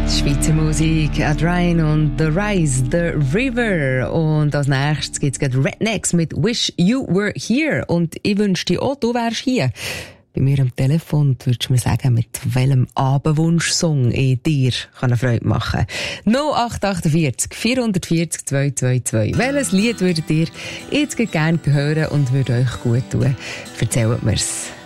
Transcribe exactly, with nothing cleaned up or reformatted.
Schweizer Musik, Adrian und The Rise, The River. Und als nächstes gibt's gerade Rednecks mit Wish You Were Here. Und ich wünschte dir auch, du wärst hier. Bei mir am Telefon würdest du mir sagen, mit welchem Abendwunsch-Song ich dir eine Freude machen kann. null acht acht vier vier vier null zwei zwei zwei. Welches Lied würdet ihr jetzt gerne hören und würde euch gut tun? Erzählt mir's.